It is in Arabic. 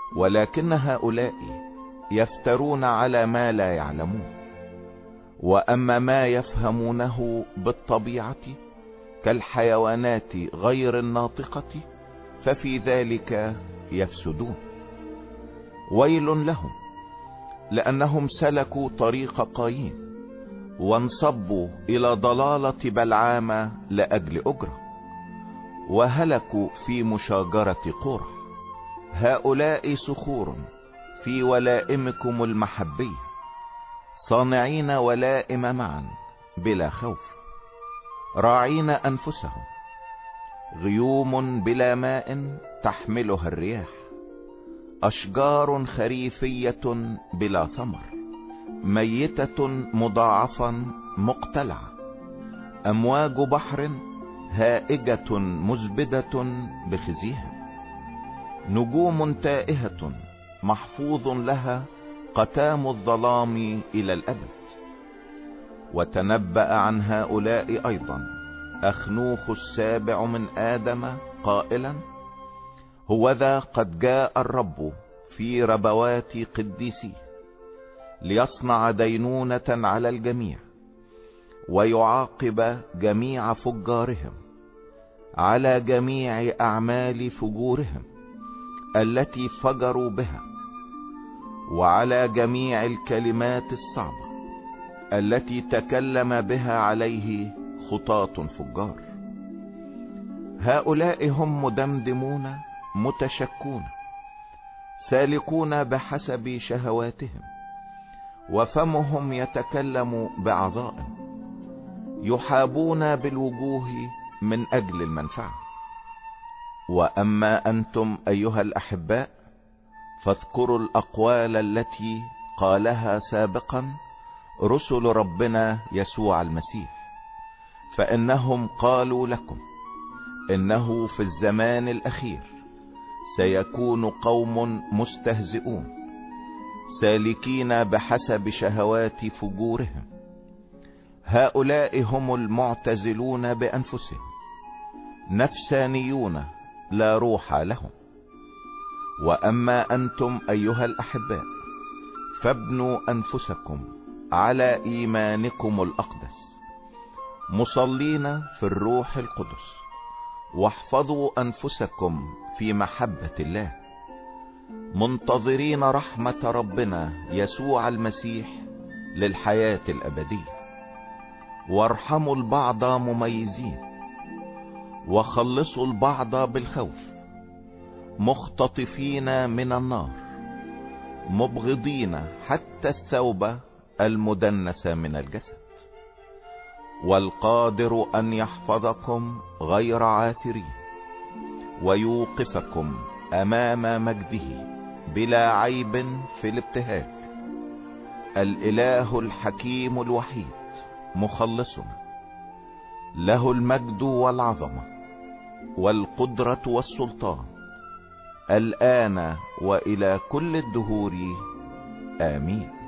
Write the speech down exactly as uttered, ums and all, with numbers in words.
ولكن هؤلاء يفترون على ما لا يعلمون. واما ما يفهمونه بالطبيعة كالحيوانات غير الناطقة ففي ذلك يفسدون. ويل لهم لانهم سلكوا طريق قايين وانصبوا الى ضلالة بلعام لاجل اجرة، وهلكوا في مشاجرة قرح. هؤلاء صخور في ولائمكم المحبية، صانعين ولائم معا بلا خوف، راعين انفسهم، غيوم بلا ماء تحملها الرياح، اشجار خريفية بلا ثمر، ميتة مضاعفا مقتلعة، امواج بحر هائجة مزبدة بخزيها، نجوم تائهة محفوظ لها قتام الظلام الى الابد. وتنبأ عن هؤلاء ايضا اخنوخ السابع من ادم قائلا: هوذا قد جاء الرب في ربوات قديسيه ليصنع دينونة على الجميع ويعاقب جميع فجارهم على جميع اعمال فجورهم التي فجروا بها، وعلى جميع الكلمات الصعبة التي تكلم بها عليه خطاة فجار. هؤلاء هم مدمدمون متشكون سالكون بحسب شهواتهم، وفمهم يتكلم بعظائم، يحابون بالوجوه من اجل المنفعة. واما انتم ايها الاحباء فاذكروا الاقوال التي قالها سابقا رسل ربنا يسوع المسيح، فانهم قالوا لكم انه في الزمان الاخير سيكون قوم مستهزئون سالكين بحسب شهوات فجورهم. هؤلاء هم المعتزلون بانفسهم، نفسانيون لا روح لهم. واما انتم ايها الاحباء فابنوا انفسكم على ايمانكم الاقدس مصلين في الروح القدس، واحفظوا انفسكم في محبة الله، منتظرين رحمة ربنا يسوع المسيح للحياة الابدية. وارحموا البعض مميزين، وخلصوا البعض بالخوف، مختطفين من النار، مبغضين حتى الثوب المدنس من الجسد. والقادر ان يحفظكم غير عاثرين ويوقفكم امام مجده بلا عيب في الابتهاج، الاله الحكيم الوحيد مخلصنا، له المجد والعظمة والقدرة والسلطان الآن وإلى كل الدهور آمين.